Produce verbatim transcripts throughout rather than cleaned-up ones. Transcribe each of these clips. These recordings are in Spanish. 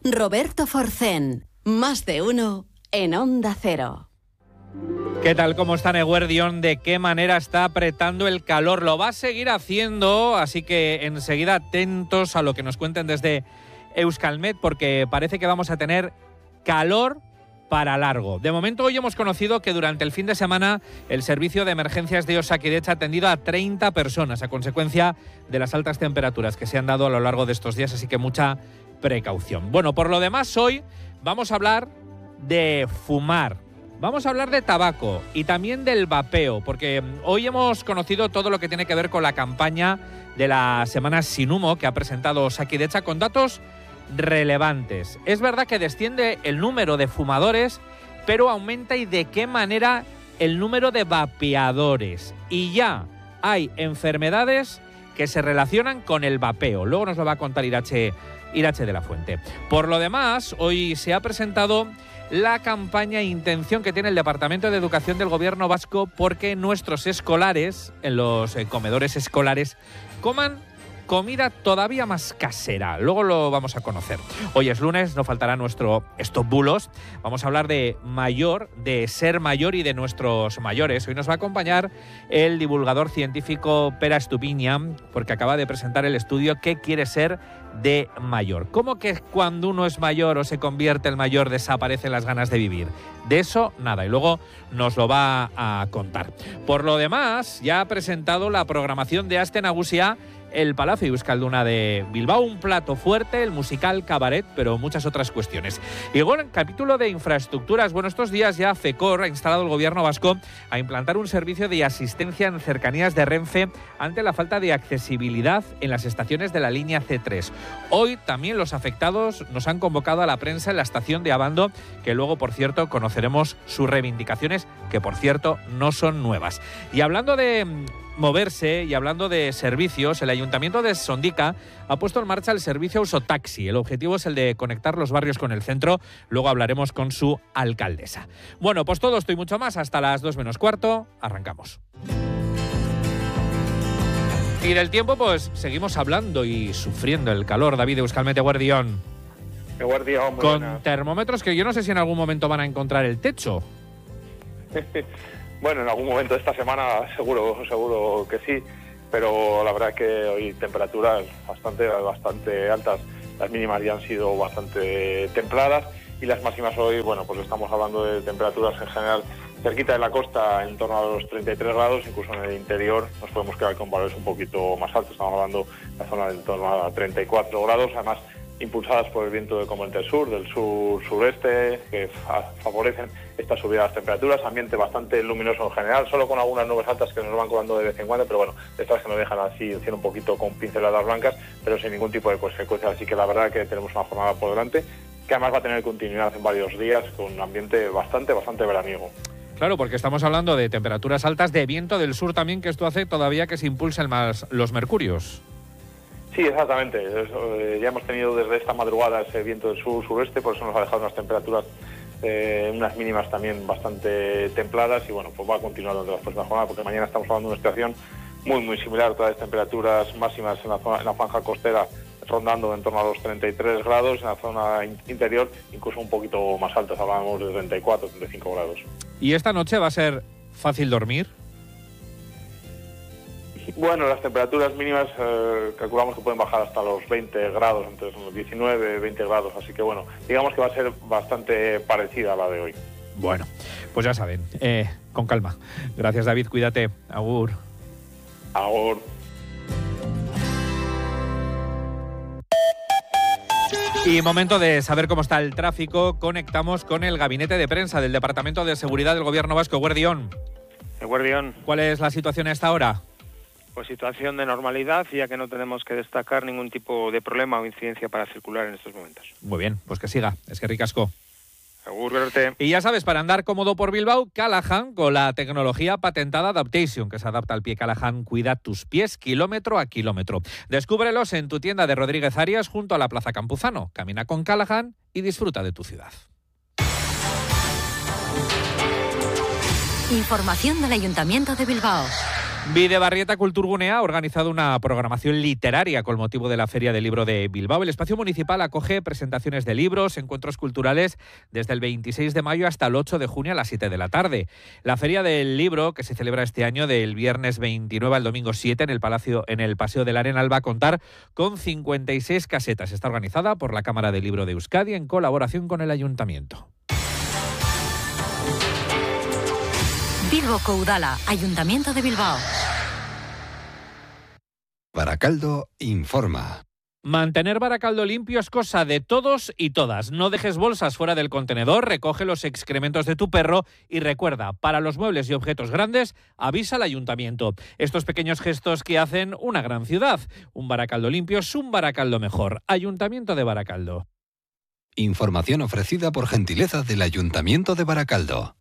Roberto Forcén, Más de Uno en Onda Cero. ¿Qué tal? ¿Cómo está Eguerdión? ¿De qué manera está apretando el calor? Lo va a seguir haciendo, así que enseguida atentos a lo que nos cuenten desde Euskalmet, porque parece que vamos a tener calor para largo. De momento, hoy hemos conocido que durante el fin de semana el servicio de emergencias de Osakidetza ha atendido a treinta personas a consecuencia de las altas temperaturas que se han dado a lo largo de estos días, así que mucha precaución. Bueno, por lo demás, hoy vamos a hablar de fumar. Vamos a hablar de tabaco y también del vapeo, porque hoy hemos conocido todo lo que tiene que ver con la campaña de la Semana Sin Humo que ha presentado Osakidetza con datos relevantes. Es verdad que desciende el número de fumadores, pero aumenta y de qué manera el número de vapeadores. Y ya hay enfermedades que se relacionan con el vapeo. Luego nos lo va a contar Irache, Irache de la Fuente. Por lo demás, hoy se ha presentado la campaña e intención que tiene el Departamento de Educación del Gobierno vasco porque nuestros escolares, en los eh, comedores escolares, coman comida todavía más casera. Luego lo vamos a conocer. Hoy es lunes, no faltará nuestro Stop Bulos. Vamos a hablar de mayor, de ser mayor y de nuestros mayores. Hoy nos va a acompañar el divulgador científico Pera Estupiña, porque acaba de presentar el estudio ¿Qué quiere ser de mayor? ¿Cómo que cuando uno es mayor o se convierte en mayor desaparecen las ganas de vivir? De eso, nada. Y luego nos lo va a contar. Por lo demás, ya ha presentado la programación de Aste Nagusia el Palacio Euskalduna de Bilbao, un plato fuerte, el musical Cabaret, pero muchas otras cuestiones. Y bueno, en capítulo de infraestructuras, bueno, estos días ya FECOR ha instalado el gobierno vasco a implantar un servicio de asistencia en cercanías de Renfe ante la falta de accesibilidad en las estaciones de la línea ce tres. Hoy también los afectados nos han convocado a la prensa en la estación de Abando, que luego, por cierto, conoceremos sus reivindicaciones, que por cierto no son nuevas. Y hablando de moverse y hablando de servicios, el Ayuntamiento de Sondica ha puesto en marcha el servicio Usotaxi. El objetivo es el de conectar los barrios con el centro. Luego hablaremos con su alcaldesa. Bueno, pues todo esto y mucho más hasta las dos menos cuarto. Arrancamos. Y del tiempo, pues seguimos hablando y sufriendo el calor. David Euskalmet, Eguerdión. Eguerdión, muy con buenas. Termómetros que yo no sé si en algún momento van a encontrar el techo. Bueno, en algún momento de esta semana seguro, seguro que sí, pero la verdad es que hoy temperaturas bastante, bastante altas. Las mínimas ya han sido bastante templadas y las máximas hoy, bueno, pues estamos hablando de temperaturas en general cerquita de la costa en torno a los treinta y tres grados, incluso en el interior nos podemos quedar con valores un poquito más altos. Estamos hablando de la zona en torno a treinta y cuatro grados, además impulsadas por el viento de componente sur, del sur-sureste, que fa- favorecen esta subida de las temperaturas. Ambiente bastante luminoso en general, solo con algunas nubes altas que nos van colando de vez en cuando, pero bueno, estas que nos dejan así el cielo un poquito con pinceladas blancas, pero sin ningún tipo de consecuencias. Así que la verdad es que tenemos una jornada por delante, que además va a tener continuidad en varios días, con un ambiente bastante, bastante veraniego. Claro, porque estamos hablando de temperaturas altas, de viento del sur también, que esto hace todavía que se impulsen más los mercurios. Sí, exactamente. Eso, eh, ya hemos tenido desde esta madrugada ese viento del sur-sureste, por eso nos ha dejado unas temperaturas, eh, unas mínimas también bastante templadas y bueno, pues va a continuar durante las próximas jornadas, porque mañana estamos hablando de una situación muy, muy similar, otra vez temperaturas máximas en la, zona, en la franja costera rondando en torno a los treinta y tres grados, en la zona in- interior incluso un poquito más altas, hablábamos de treinta y cuatro, treinta y cinco grados. ¿Y esta noche va a ser fácil dormir? Bueno, las temperaturas mínimas eh, calculamos que pueden bajar hasta los veinte grados, entre los diecinueve, veinte grados, así que bueno, digamos que va a ser bastante parecida a la de hoy. Bueno, pues ya saben, eh, con calma. Gracias, David, cuídate. Agur. Agur. Y momento de saber cómo está el tráfico. Conectamos con el gabinete de prensa del Departamento de Seguridad del Gobierno Vasco. Eguerdión. Eguerdión. ¿Cuál es la situación a esta hora? Pues situación de normalidad, ya que no tenemos que destacar ningún tipo de problema o incidencia para circular en estos momentos. Muy bien, pues que siga. Es que ricasco. Agur, verte. Y ya sabes, para andar cómodo por Bilbao, Callahan, con la tecnología patentada Adaptation, que se adapta al pie. Callahan cuida tus pies kilómetro a kilómetro. Descúbrelos en tu tienda de Rodríguez Arias junto a la Plaza Campuzano. Camina con Callahan y disfruta de tu ciudad. Información del Ayuntamiento de Bilbao. Bidebarrieta Kulturgunea ha organizado una programación literaria con motivo de la Feria del Libro de Bilbao. El espacio municipal acoge presentaciones de libros, encuentros culturales desde el veintiséis de mayo hasta el ocho de junio a las siete de la tarde. La Feria del Libro, que se celebra este año del viernes veintinueve al domingo siete en el Palacio, en el Paseo del Arenal, va a contar con cincuenta y seis casetas. Está organizada por la Cámara del Libro de Euskadi en colaboración con el Ayuntamiento. Bilboko Udala, Ayuntamiento de Bilbao. Baracaldo informa. Mantener Baracaldo limpio es cosa de todos y todas. No dejes bolsas fuera del contenedor, recoge los excrementos de tu perro y recuerda, para los muebles y objetos grandes, avisa al ayuntamiento. Estos pequeños gestos que hacen una gran ciudad. Un Baracaldo limpio es un Baracaldo mejor. Ayuntamiento de Baracaldo. Información ofrecida por gentileza del Ayuntamiento de Baracaldo.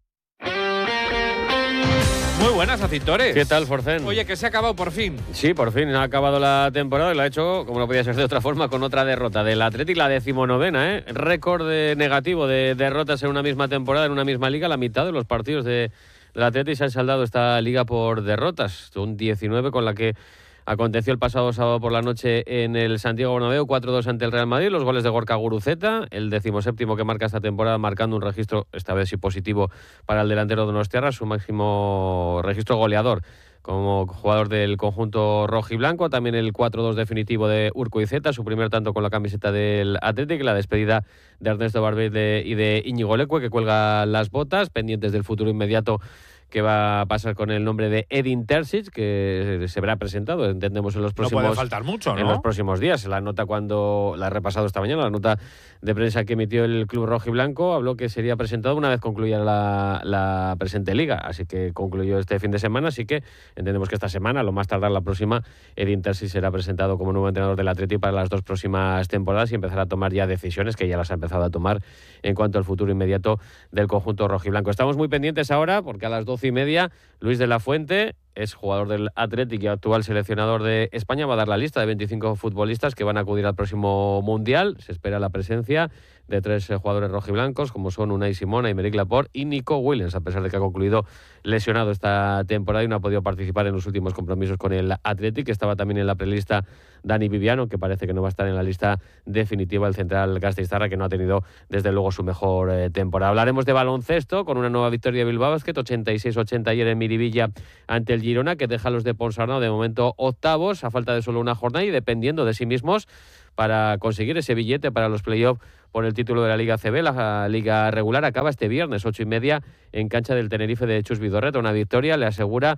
Muy buenas, Acitores. ¿Qué tal, Forcén? Oye, que se ha acabado por fin. Sí, por fin ha acabado la temporada y lo ha hecho, como no podía ser de otra forma, con otra derrota del Athletic, la decimonovena, ¿eh? Récord de negativo de derrotas en una misma temporada, en una misma liga. La mitad de los partidos de, del Athletic se han saldado esta liga por derrotas. Son diecinueve, con la que aconteció el pasado sábado por la noche en el Santiago Bernabéu, cuatro dos ante el Real Madrid, los goles de Gorka Guruceta, el decimoséptimo que marca esta temporada, marcando un registro, esta vez sí positivo, para el delantero donostiarra, su máximo registro goleador como jugador del conjunto rojiblanco. También el cuatro dos definitivo de Urkoizeta, su primer tanto con la camiseta del Athletic, la despedida de Ernesto Barbet y de Íñigo Leque, que cuelga las botas, pendientes del futuro inmediato que va a pasar con el nombre de Edin Terzic, que se verá presentado, entendemos, en los próximos, no puede faltar mucho, ¿no? En los próximos días. La nota, cuando la he repasado esta mañana, la nota de prensa que emitió el club rojiblanco, habló que sería presentado una vez concluyera la, la presente liga, así que concluyó este fin de semana, así que entendemos que esta semana, lo más tardar la próxima, Edin Terzic será presentado como nuevo entrenador del Athletic para las dos próximas temporadas y empezará a tomar ya decisiones, que ya las ha empezado a tomar, en cuanto al futuro inmediato del conjunto rojiblanco. Estamos muy pendientes ahora, porque a las doce y media, Luis de la Fuente, es jugador del Athletic y actual seleccionador de España, va a dar la lista de veinticinco futbolistas que van a acudir al próximo Mundial. Se espera la presencia de tres eh, jugadores rojiblancos, como son Unai Simón, Aymeric Laporte y Nico Williams, a pesar de que ha concluido lesionado esta temporada y no ha podido participar en los últimos compromisos con el Athletic. Estaba también en la prelista Dani Viviano, que parece que no va a estar en la lista definitiva, el central gasteiztarra, que no ha tenido desde luego su mejor eh, temporada. Hablaremos de baloncesto con una nueva victoria de Bilbao Basket, ochenta y seis ochenta ayer en Miribilla ante el Girona, que deja a los de Ponsarnau de momento octavos, a falta de solo una jornada y dependiendo de sí mismos para conseguir ese billete para los play-offs por el título de la Liga A C B. La Liga regular acaba este viernes, ocho y media, en cancha del Tenerife de Chus Vidorreta. Una victoria le asegura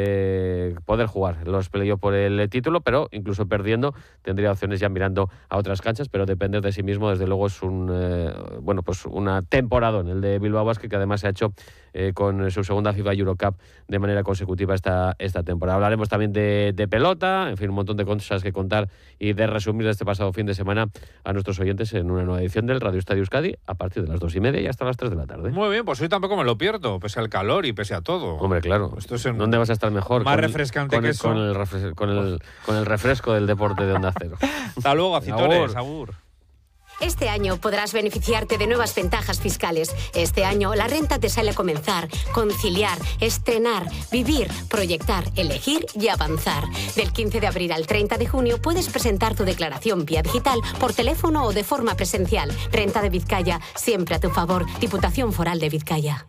eh, poder jugar los play-offs por el título, pero incluso perdiendo tendría opciones ya mirando a otras canchas, pero depender de sí mismo, desde luego, es un eh, bueno pues una temporada en el de Bilbao Basket, que además se ha hecho eh, con su segunda FIFA Eurocup de manera consecutiva esta, esta temporada. Hablaremos también de, de pelota, en fin, un montón de cosas que contar y de resumir de este pasado fin de semana a nuestros oyentes en una nueva edición del Radio Estadio Euskadi a partir de las dos y media y hasta las tres de la tarde. Muy bien, pues hoy tampoco me lo pierdo, pese al calor y pese a todo. Hombre, claro. Esto es en... ¿Dónde vas a estar mejor? Más con, refrescante con que el, eso. Con el, refres- con, el, con el refresco del deporte de Onda Cero. Hasta luego, Acitores. Agur. Este año podrás beneficiarte de nuevas ventajas fiscales. Este año la renta te sale a comenzar, conciliar, estrenar, vivir, proyectar, elegir y avanzar. Del quince de abril al treinta de junio puedes presentar tu declaración vía digital, por teléfono o de forma presencial. Renta de Vizcaya, siempre a tu favor. Diputación Foral de Vizcaya.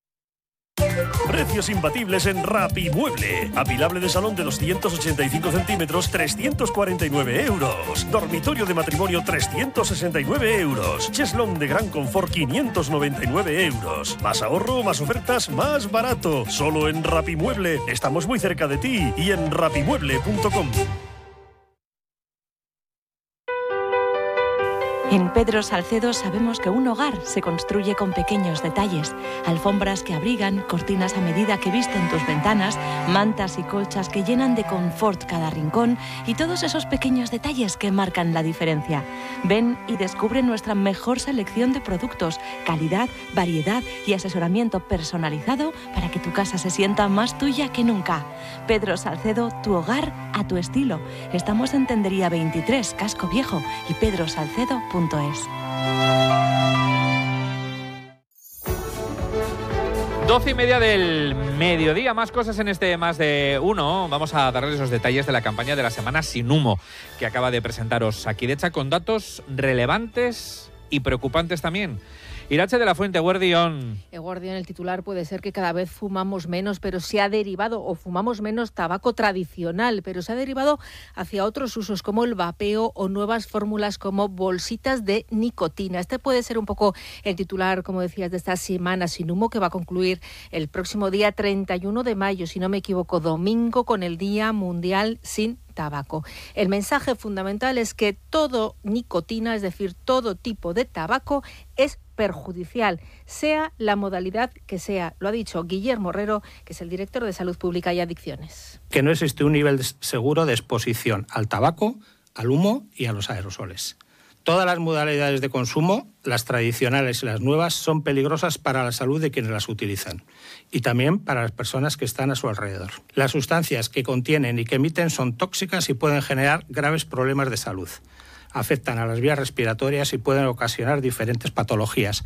Precios imbatibles en Rapimueble. Apilable de salón de doscientos ochenta y cinco centímetros, trescientos cuarenta y nueve euros. Dormitorio de matrimonio, trescientos sesenta y nueve euros. Cheslong de gran confort, quinientos noventa y nueve euros. Más ahorro, más ofertas, más barato. Solo en Rapimueble. Estamos muy cerca de ti y en rapimueble punto com. En Pedro Salcedo sabemos que un hogar se construye con pequeños detalles. Alfombras que abrigan, cortinas a medida que visten tus ventanas, mantas y colchas que llenan de confort cada rincón y todos esos pequeños detalles que marcan la diferencia. Ven y descubre nuestra mejor selección de productos, calidad, variedad y asesoramiento personalizado para que tu casa se sienta más tuya que nunca. Pedro Salcedo, tu hogar a tu estilo. Estamos en Tendería veintitrés, Casco Viejo y pedro salcedo punto es. Doce y media del mediodía, más cosas en este Más de Uno. Vamos a darles los detalles de la campaña de la semana Sin Humo, que acaba de presentaros Osakidetza, con datos relevantes y preocupantes también. Irache de la Fuente, Eguerdión. Eguerdión, el titular puede ser que cada vez fumamos menos, pero se ha derivado, o fumamos menos tabaco tradicional, pero se ha derivado hacia otros usos como el vapeo o nuevas fórmulas como bolsitas de nicotina. Este puede ser un poco el titular, como decías, de esta semana Sin Humo, que va a concluir el próximo día treinta y uno de mayo, si no me equivoco, domingo, con el Día Mundial Sin Tabaco. El mensaje fundamental es que todo nicotina, es decir, todo tipo de tabaco, es perjudicial, sea la modalidad que sea. Lo ha dicho Guillermo Herrero, que es el director de Salud Pública y Adicciones. Que no existe un nivel seguro de exposición al tabaco, al humo y a los aerosoles. Todas las modalidades de consumo, las tradicionales y las nuevas, son peligrosas para la salud de quienes las utilizan y también para las personas que están a su alrededor. Las sustancias que contienen y que emiten son tóxicas y pueden generar graves problemas de salud. Afectan a las vías respiratorias y pueden ocasionar diferentes patologías.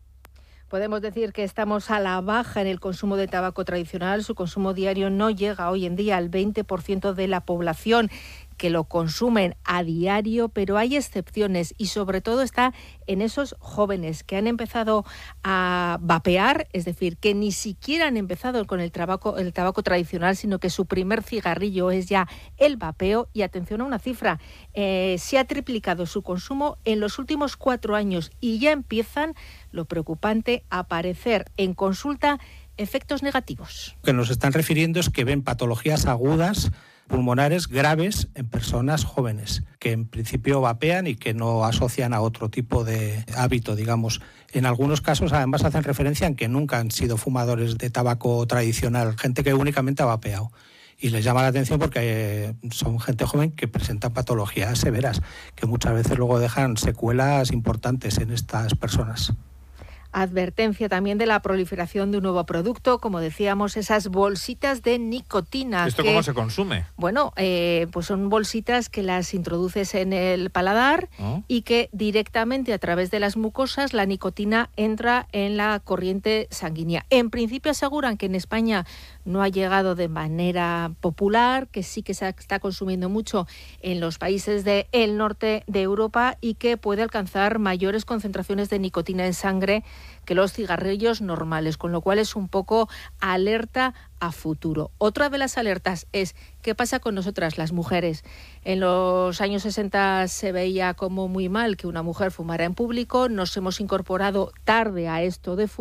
Podemos decir que estamos a la baja en el consumo de tabaco tradicional. Su consumo diario no llega hoy en día al veinte por ciento de la población que lo consumen a diario, pero hay excepciones y sobre todo está en esos jóvenes que han empezado a vapear, es decir, que ni siquiera han empezado con el tabaco, el tabaco tradicional, sino que su primer cigarrillo es ya el vapeo. Y atención a una cifra, eh, se ha triplicado su consumo en los últimos cuatro años y ya empiezan, lo preocupante, a aparecer en consulta efectos negativos. Lo que nos están refiriendo es que ven patologías agudas pulmonares graves en personas jóvenes, que en principio vapean y que no asocian a otro tipo de hábito, digamos. En algunos casos, además, hacen referencia en que nunca han sido fumadores de tabaco tradicional, gente que únicamente ha vapeado. Y les llama la atención porque son gente joven que presenta patologías severas, que muchas veces luego dejan secuelas importantes en estas personas. Advertencia también de la proliferación de un nuevo producto, como decíamos, esas bolsitas de nicotina. ¿Esto que, cómo se consume? Bueno, eh, pues son bolsitas que las introduces en el paladar ¿Oh? y que directamente a través de las mucosas la nicotina entra en la corriente sanguínea. En principio aseguran que en España no ha llegado de manera popular, que sí que se está consumiendo mucho en los países del norte de Europa y que puede alcanzar mayores concentraciones de nicotina en sangre que los cigarrillos normales, con lo cual es un poco alerta a futuro. Otra de las alertas es ¿qué pasa con nosotras, las mujeres? En los años sesenta se veía como muy mal que una mujer fumara en público, nos hemos incorporado tarde a esto de fumar.